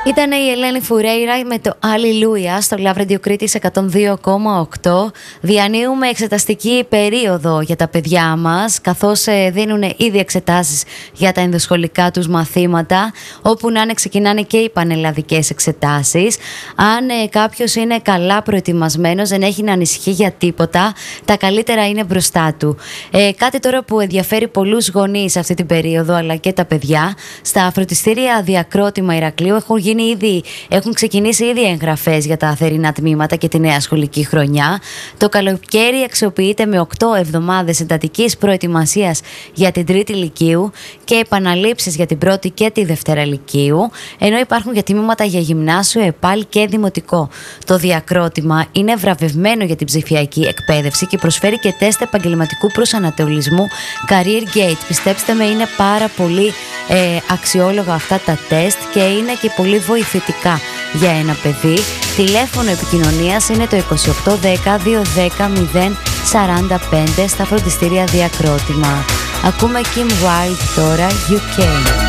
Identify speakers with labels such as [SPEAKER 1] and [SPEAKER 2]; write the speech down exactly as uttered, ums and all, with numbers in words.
[SPEAKER 1] Ήταν η Ελένη Φουρέιρα με το Αλληλούια στο Love Radio Κρήτης εκατόν δύο κόμμα οκτώ. Διανύουμε εξεταστική περίοδο για τα παιδιά μας, καθώς δίνουν ήδη εξετάσεις για τα ενδοσχολικά τους μαθήματα, όπου να είναι ξεκινάνε και οι πανελλαδικές εξετάσεις. Αν ε, κάποιος είναι καλά προετοιμασμένος, δεν έχει να ανησυχεί για τίποτα, τα καλύτερα είναι μπροστά του. Ε, κάτι τώρα που ενδιαφέρει πολλούς γονείς αυτή την περίοδο, αλλά και τα παιδιά, στα φροντιστήρια Διακρότημα Ηρακλείου έχουν γίνει Ήδη, έχουν ξεκινήσει ήδη εγγραφές για τα θερινά τμήματα και τη νέα σχολική χρονιά. Το καλοκαίρι αξιοποιείται με οκτώ εβδομάδες εντατικής προετοιμασίας για την τρίτη λυκείου και επαναλήψεις για την πρώτη και τη δευτέρα λυκείου, ενώ υπάρχουν για τμήματα για γυμνάσιο, ΕΠΑΛ και δημοτικό. Το Διακρότημα είναι βραβευμένο για την ψηφιακή εκπαίδευση και προσφέρει και τεστ επαγγελματικού προσανατολισμού Career Gate. Πιστέψτε με, είναι πάρα πολύ ε, αξιόλογα αυτά τα τεστ και είναι και πολύ βοηθητικά για ένα παιδί. Τηλέφωνο επικοινωνίας είναι το είκοσι οκτώ δέκα διακόσια δέκα μηδέν σαράντα πέντε στα φροντιστήρια Διακρότημα. Ακούμε Kim Wilde τώρα, γιου κέι.